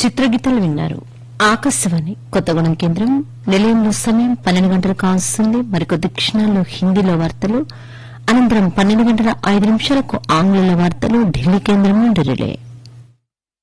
చిత్రగీతాలు విన్నారు. ఆకాశవాణి కొత్తగూడెం కేంద్రం. నిలయంలో సమయం 12 గంటలు కావస్తుంది. మరికొద్ది క్షణాల్లో హిందీలో వార్తలు, అనంతరం 12 గంటల 5 నిమిషాలకు ఆంగ్లంలో వార్తలు ఢిల్లీ కేంద్రం నుండి రిలే.